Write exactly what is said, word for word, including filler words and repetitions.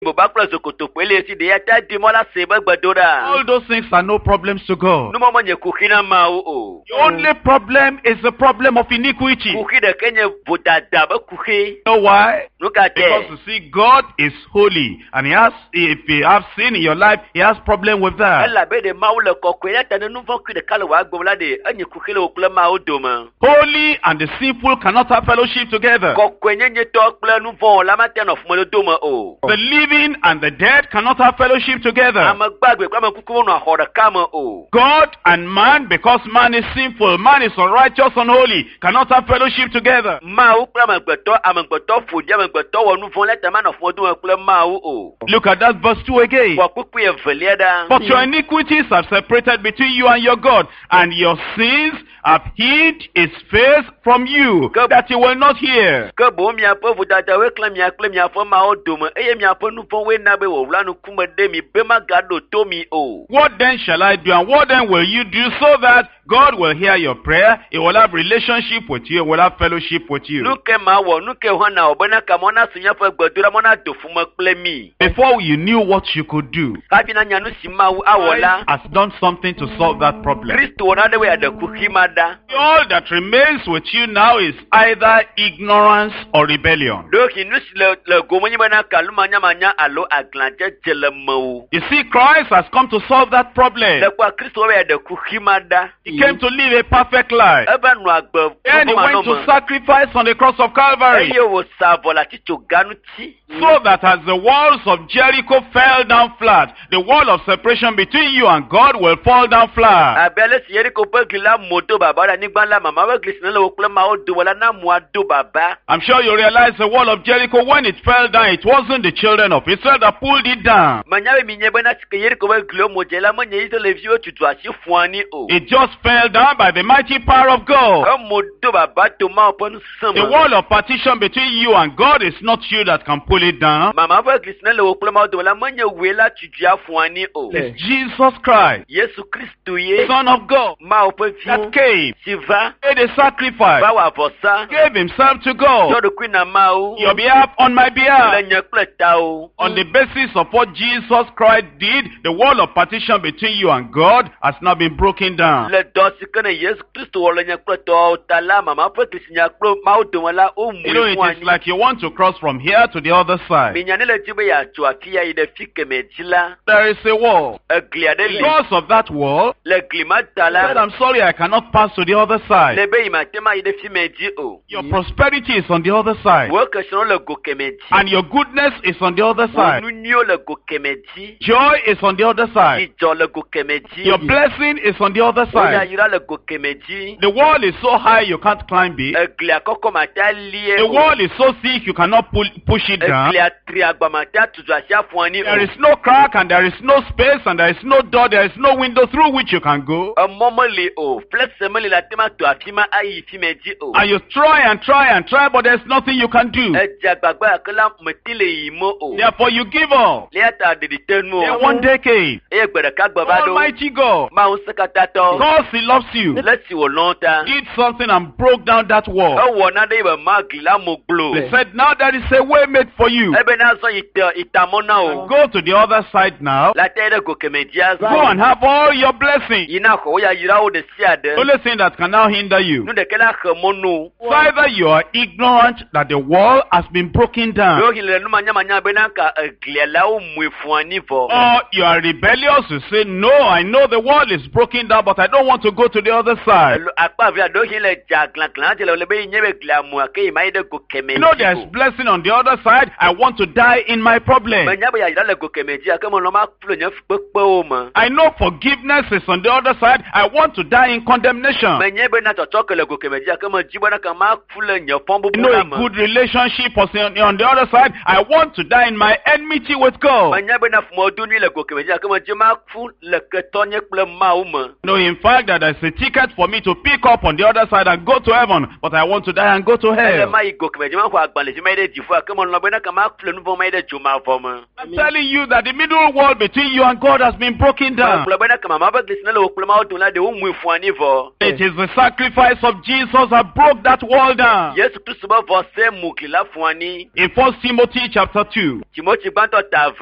All those things are no problems to God. The The only problem is the problem of iniquity. You know why? Because you see, God is holy, and He has, if He has sin in your life, He has problem with that. Holy and the sinful cannot have fellowship together. The living and the dead cannot have fellowship together. God and man, because man is sinful, man is unrighteous, unholy, cannot have fellowship together. Look at that verse two again. But your iniquities have separated between you and your God, and your sins have hid His face from you, that He will not hear. What then shall I do, and what then will you do, so that God will hear your prayer, He will have relationship with you, He will have fellowship with you? Before you knew what you could do, Christ has done something to solve that problem. All that remains with you now is either ignorance or rebellion. You see, Christ has come to solve that problem. He came to live a perfect life. And He went to sacrifice on the cross of Calvary, so that as the walls of Jericho fell down flat, the wall of separation between you and God will fall down flat. I'm sure you realize the wall of Jericho, when it fell down, it wasn't the children of Israel that pulled it down. It just fell down by the mighty power of God. The wall of partition between you and God is not you that can pull it down. It's Jesus Christ, Son of God, that came, made a sacrifice, gave Himself to God, your behalf, on my behalf. On the basis of what Jesus Christ did, the wall of partition between you and God has now been broken down. You know, it is like you want to cross from here to the other side. There is a wall. Because of that wall, said, I'm sorry, I cannot pass to the other side. Your prosperity is on the other side, and your goodness is on the other side. Joy is on the other side. Your blessing is on the other side. The wall is so high you can't climb it. The wall is so thick you cannot pull, push it down. There is no crack, and there is no space, and there is no door, there is no window through which you can go. And you try and try and try, but there's nothing you can do. Therefore you give up. Then one day came. Almighty God, because He loves you, did something and broke down that wall. He said, now there is a way made for you. And go to the other side now. Go and have all your blessings. The only thing that can now hinder you, so either you are ignorant that the wall has been broken down, or you are rebellious. You say, no, I know the wall is broken down, but I don't want to go to the other side. You know there's blessing on the other side. I want to die in my problem. I know forgiveness is on the other side. I want to die in condemnation. You know a good relationship is on the other side. I want to die in my enmity with God. No, in fact, that there's a ticket for me to pick up on the other side and go to heaven, but I want to die and go to hell. I'm telling you that the middle wall between you and God has been broken down. It is the sacrifice of Jesus that broke that wall down. In First Timothy chapter two, Timothy gbantɔ ta